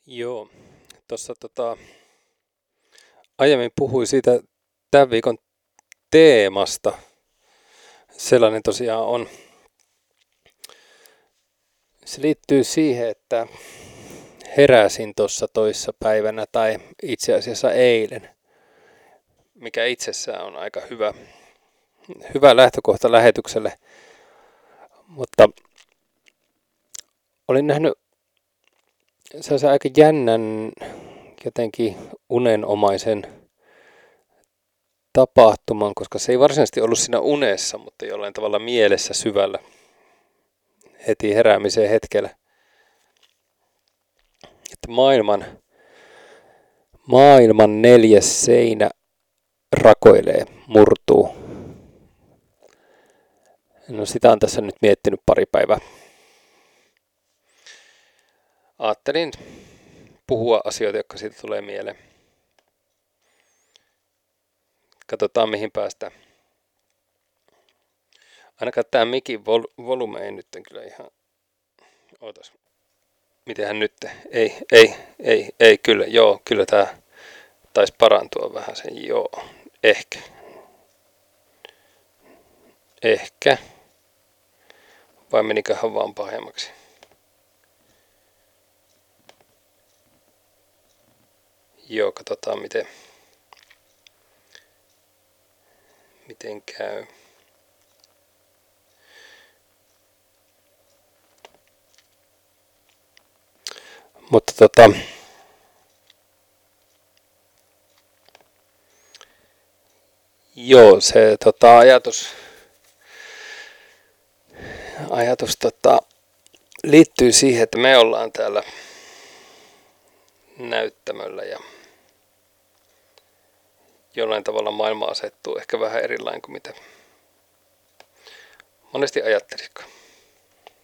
Joo, tuossa aiemmin puhuin siitä tämän viikon teemasta. Sellainen tosiaan on. Se liittyy siihen, että heräsin tuossa toissa päivänä tai itse asiassa eilen, mikä itsessään on aika hyvä lähtökohta lähetykselle. Mutta olin nähnyt sellaisen aika jännän, jotenkin unenomaisen tapahtuman, koska se ei varsinaisesti ollut siinä unessa, mutta jollain tavalla mielessä syvällä heti heräämisen hetkellä. Että maailman neljäs seinä rakoilee, murtuu. No sitä on tässä nyt miettinyt pari päivää. Ajattelin puhua asioita, jotka siitä tulee mieleen. Katsotaan mihin päästään. Ainakaan tämä mikin volume ei nyt kyllä ihan... Ootas. Mitenhän nyt? Ei, kyllä tää taisi parantua vähän sen, joo, ehkä, vai meniköhän vaan pahemmaksi? Joo, katsotaan miten käy. Mutta joo, se ajatus liittyy siihen, että me ollaan täällä näyttämöllä ja jollain tavalla maailma asettuu ehkä vähän erilainen kuin mitä monesti ajattelisiko.